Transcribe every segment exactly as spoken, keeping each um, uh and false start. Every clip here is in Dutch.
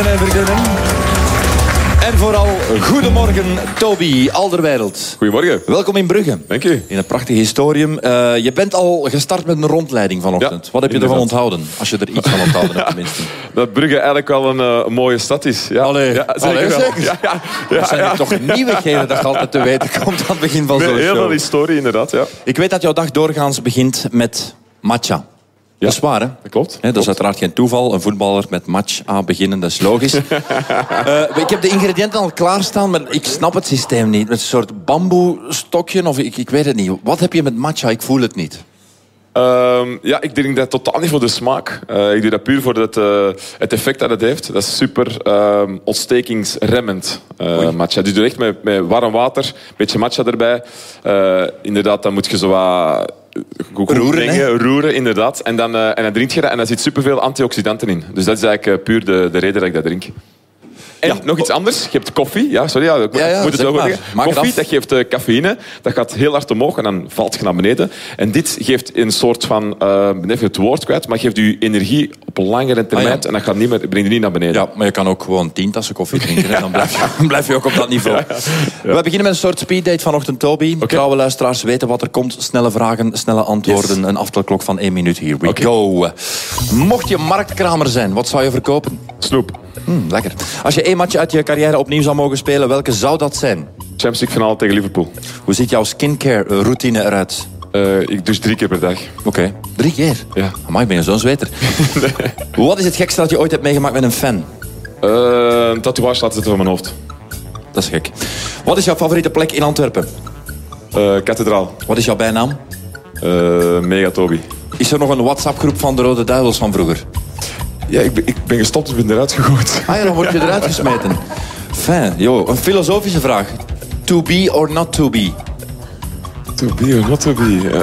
vrienden en vriendinnen. En vooral, goedemorgen, Toby Alderweireld. Goedemorgen. Welkom in Brugge. Dank u. In het prachtige historium. Uh, je bent al gestart met een rondleiding vanochtend. Ja, Wat heb je inderdaad. ervan onthouden? Als je er iets van onthouden hebt, tenminste. Dat Brugge eigenlijk wel een uh, mooie stad is. Ja. Allee, ja, zeker allee, wel. zeker? Ja, ja, ja, Dat zijn ja. toch nieuwigheden dat je altijd te weten komt aan het begin van Nee, zo'n heel show. veel historie, inderdaad. Ja. Ik weet dat jouw dag doorgaans begint met matcha. Ja, dat is waar, hè? Dat klopt. He, dat is uiteraard geen toeval. Een voetballer met match A beginnen, dat is logisch. uh, ik heb de ingrediënten al klaarstaan, maar ik snap het systeem niet. Met een soort bamboestokje, of ik, ik weet het niet. Wat heb je met matcha? Ik voel het niet. Um, ja, ik drink dat totaal niet voor de smaak. Uh, ik doe dat puur voor het, uh, het effect dat het heeft. Dat is super um, ontstekingsremmend, uh, matcha. Dus doe echt met, met warm water, een beetje matcha erbij. Uh, inderdaad, dan moet je zo wat... Goed Roeren, mengen, roeren, inderdaad. En dan, uh, en dan drink je dat en daar zit superveel antioxidanten in. Dus dat is eigenlijk uh, puur de, de reden dat ik dat drink. En Ja. nog iets anders. Je hebt koffie. Ja, sorry, ja, ik Ja, ja, moet het zeg zo maar. zeggen. Maak het Koffie, af. dat geeft uh, cafeïne. Dat gaat heel hard omhoog en dan valt je naar beneden. En dit geeft een soort van... Uh, ik ben even het woord kwijt, maar geeft je energie op een langere termijn. Ah, ja. En dat gaat niet meer, brengt je niet naar beneden. Ja, maar je kan ook gewoon tien tassen koffie drinken. Hè? Dan, blijf je, dan blijf je ook op dat niveau. Ja, ja. Ja. We beginnen met een soort speeddate vanochtend, Toby. Okay. Trouwe luisteraars weten wat er komt. Snelle vragen, snelle antwoorden. Yes. Een aftelklok van één minuut. Here we Okay. go. Mocht je marktkramer zijn, wat zou je verkopen? Snoep. Hmm, lekker. Als je één match uit je carrière opnieuw zou mogen spelen, welke zou dat zijn? Champions League finale tegen Liverpool. Hoe ziet jouw skincare routine eruit? Uh, ik douche drie keer per dag. Oké. Okay. Drie keer? Ja. Amai, ben je zo'n zweter. Nee. Wat is het gekste dat je ooit hebt meegemaakt met een fan? Uh, een tatoeage laten zitten van mijn hoofd. Dat is gek. Wat is jouw favoriete plek in Antwerpen? Uh, kathedraal. Wat is jouw bijnaam? Uh, Mega Toby. Is er nog een WhatsApp-groep van de Rode Duivels van vroeger? Ja, ik ben, ik ben gestopt en ben eruit gegooid. Ah ja, dan word je eruit gesmeten. Fijn, joh. Een filosofische vraag. To be or not to be? To be or not to be? Uh...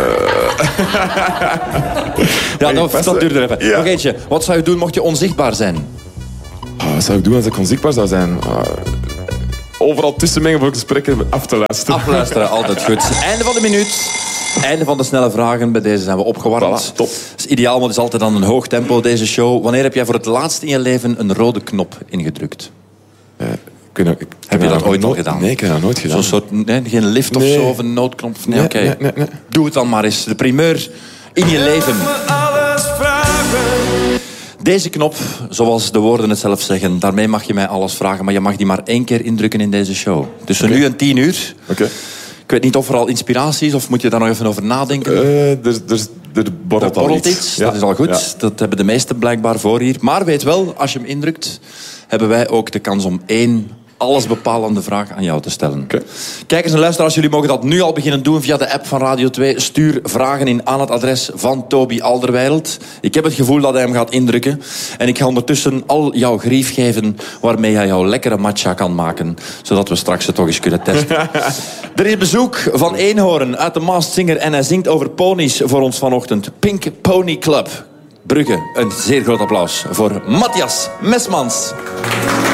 ja, dat, dat duurde even. Ja. Nog eentje. Wat zou je doen mocht je onzichtbaar zijn? Oh, wat zou ik doen als ik onzichtbaar zou zijn? Uh... Overal tussenmengen voor gesprekken af te luisteren. Afluisteren, altijd goed. Einde van de minuut. Einde van de snelle vragen. Bij deze zijn we opgewarmd. Voilà, top. Dat is ideaal, want het is altijd aan een hoog tempo, deze show. Wanneer heb jij voor het laatst in je leven een rode knop ingedrukt? Uh, ik weet, ik, ik heb je dat ooit al gedaan? Nee, ik heb dat nooit gedaan. Zo'n soort, nee, geen lift of nee. zo, of een noodknop? Nee, nee, oké. nee, nee, nee. Doe het dan maar eens. De primeur in je leven. Deze knop, zoals de woorden het zelf zeggen, daarmee mag je mij alles vragen, maar je mag die maar één keer indrukken in deze show. Tussen okay. nu en tien uur. Okay. Ik weet niet of er al inspiratie is, of moet je daar nog even over nadenken? Uh, er, er, er borrelt, er borrelt al iets. iets, Ja. dat is al goed. Ja. Dat hebben de meesten blijkbaar voor hier. Maar weet wel, als je hem indrukt, hebben wij ook de kans om één allesbepalende vraag aan jou te stellen. Okay. Kijkers en luisteraars, jullie mogen dat nu al beginnen doen via de app van Radio twee. Stuur vragen in aan het adres van Toby Alderweireld. Ik heb het gevoel dat hij hem gaat indrukken. En ik ga ondertussen al jouw grief geven waarmee jij jouw lekkere matcha kan maken. Zodat we straks het toch eens kunnen testen. Er is bezoek van Eenhoorn uit de Masked Singer en hij zingt over ponies voor ons vanochtend. Pink Pony Club. Brugge, een zeer groot applaus voor Matthias Mesmans.